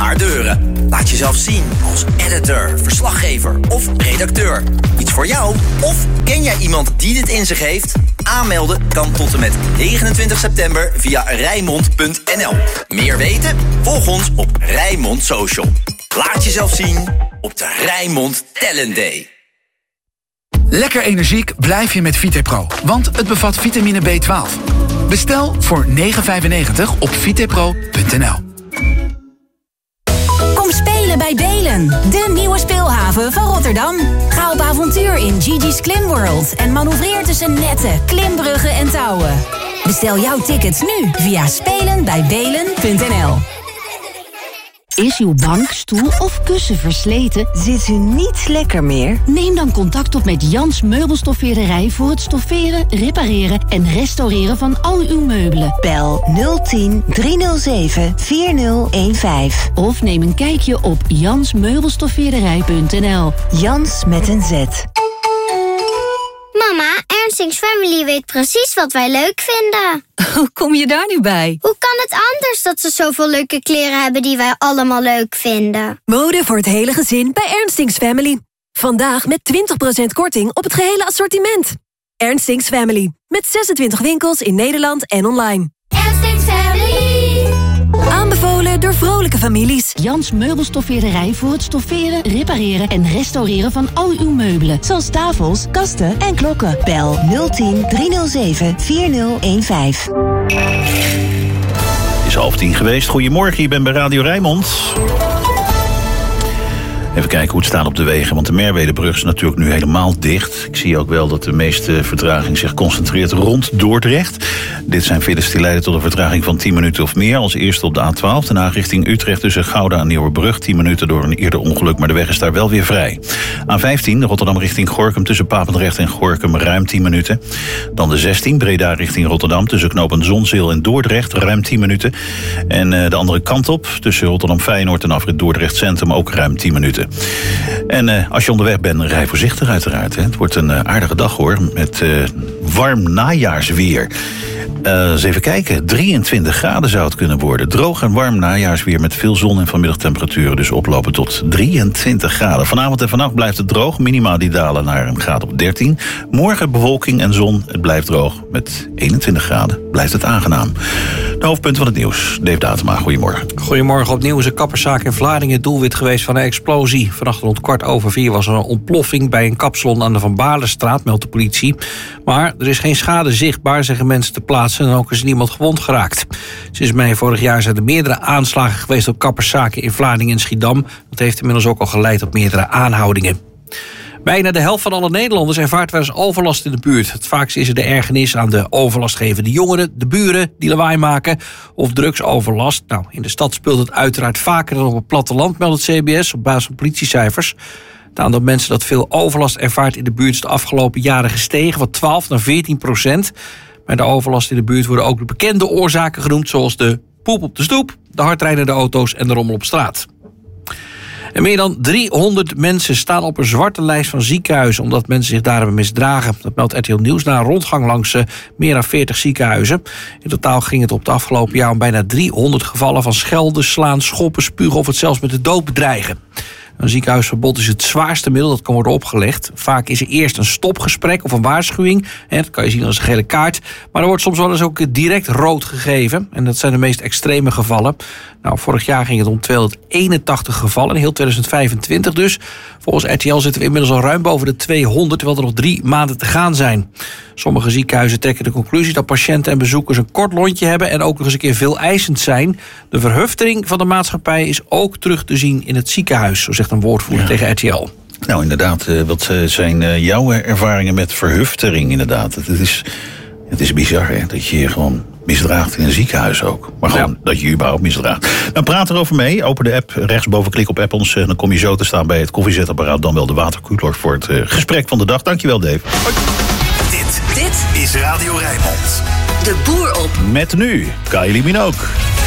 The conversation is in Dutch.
paar deuren. Laat jezelf zien als editor, verslaggever of redacteur. Iets voor jou? Of ken jij iemand die dit in zich heeft? Aanmelden kan tot en met 29 september via Rijnmond.nl. Meer weten? Volg ons op Rijnmond Social. Laat jezelf zien op de Rijnmond Talent Day. Lekker energiek blijf je met VitePro, want het bevat vitamine B12. Bestel voor €9,95 op vitepro.nl. Kom spelen bij Belen, de nieuwe speelhaven van Rotterdam. Ga op avontuur in Gigi's Klimworld en manoeuvreer tussen netten, klimbruggen en touwen. Bestel jouw tickets nu via spelenbijbelen.nl. Is uw bank, stoel of kussen versleten? Zit u niet lekker meer? Neem dan contact op met Jans Meubelstoffeerderij voor het stofferen, repareren en restaureren van al uw meubelen. Bel 010 307 4015 of neem een kijkje op jansmeubelstoffeerderij.nl. Jans met een Z. Mama, Ernstings Family weet precies wat wij leuk vinden. Hoe kom je daar nu bij? Hoe kan het anders dat ze zoveel leuke kleren hebben die wij allemaal leuk vinden? Mode voor het hele gezin bij Ernstings Family. Vandaag met 20% korting op het gehele assortiment. Ernstings Family. Met 26 winkels in Nederland en online. Ernstings Family. Aanbevolen door vrolijke families. Jans Meubelstoffeerderij voor het stofferen, repareren en restaureren van al uw meubelen. Zoals tafels, kasten en klokken. Bel 010 307 4015. Het is 9:30 geweest. Goedemorgen, je bent bij Radio Rijnmond. Even kijken hoe het staat op de wegen, want de Merwedebrug is natuurlijk nu helemaal dicht. Ik zie ook wel dat de meeste vertraging zich concentreert rond Dordrecht. Dit zijn files die leiden tot een vertraging van 10 minuten of meer. Als eerste op de A12, daarna richting Utrecht tussen Gouda en Nieuwerbrug. 10 minuten door een eerder ongeluk, maar de weg is daar wel weer vrij. A15, Rotterdam richting Gorinchem tussen Papendrecht en Gorinchem ruim 10 minuten. Dan de 16, Breda richting Rotterdam tussen knooppunt Zonzeel en Dordrecht ruim 10 minuten. En de andere kant op tussen Rotterdam Feyenoord en afrit Dordrecht Centrum ook ruim 10 minuten. En als je onderweg bent, rij voorzichtig uiteraard. Hè. Het wordt een aardige dag hoor, met warm najaarsweer. Eens even kijken, 23 graden zou het kunnen worden. Droog en warm najaarsweer met veel zon en vanmiddagtemperaturen dus oplopen tot 23 graden. Vanavond en vannacht blijft het droog, minima die dalen naar een graad op 13. Morgen bewolking en zon, het blijft droog. Met 21 graden blijft het aangenaam. De hoofdpunten van het nieuws. Dave Datema, goedemorgen. Goedemorgen. Opnieuw is een kapperszaak in Vlaardingen doelwit geweest van een explosie. Vannacht rond 4:15 was er een ontploffing bij een kapsalon aan de Van Baarlestraat, meldt de politie. Maar er is geen schade zichtbaar, zeggen mensen te plaatsen, en ook is niemand gewond geraakt. Sinds mei vorig jaar zijn er meerdere aanslagen geweest op kapperszaken in Vlaardingen en Schiedam. Dat heeft inmiddels ook al geleid tot meerdere aanhoudingen. Bijna de helft van alle Nederlanders ervaart wel eens overlast in de buurt. Het vaakst is er de ergernis aan de overlastgevende jongeren, de buren die lawaai maken of drugsoverlast. Nou, in de stad speelt het uiteraard vaker dan op het platteland, meldt het CBS op basis van politiecijfers. Het aantal mensen dat veel overlast ervaart in de buurt is de afgelopen jaren gestegen van 12 naar 14%. Bij de overlast in de buurt worden ook de bekende oorzaken genoemd, zoals de poep op de stoep, de hardrijdende auto's en de rommel op straat. En meer dan 300 mensen staan op een zwarte lijst van ziekenhuizen omdat mensen zich daar hebben misdragen. Dat meldt RTL Nieuws na een rondgang langs meer dan 40 ziekenhuizen. In totaal ging het op het afgelopen jaar om bijna 300 gevallen van schelden, slaan, schoppen, spugen of het zelfs met de dood bedreigen. Een ziekenhuisverbod is het zwaarste middel dat kan worden opgelegd. Vaak is er eerst een stopgesprek of een waarschuwing. Dat kan je zien als een gele kaart. Maar er wordt soms wel eens ook direct rood gegeven. En dat zijn de meest extreme gevallen. Nou, vorig jaar ging het om 281 gevallen. In heel 2025 dus. Volgens RTL zitten we inmiddels al ruim boven de 200... terwijl er nog 3 maanden te gaan zijn. Sommige ziekenhuizen trekken de conclusie dat patiënten en bezoekers een kort lontje hebben en ook nog eens een keer veel eisend zijn. De verhuftering van de maatschappij is ook terug te zien in het ziekenhuis, zo zegt een woordvoerder tegen RTL. Nou, inderdaad, wat zijn jouw ervaringen met verhuftering inderdaad? Het is bizar, hè, dat je je gewoon misdraagt in een ziekenhuis ook. Maar gewoon dat je überhaupt misdraagt. Nou, praat erover mee. Open de app, rechtsboven klik op app ons. Dan kom je zo te staan bij het koffiezetapparaat, dan wel de waterkoeler voor het gesprek van de dag. Dankjewel, Dave. Hoi. Dit is Radio Rijnmond. De boer op. Met nu Kylie Minogue.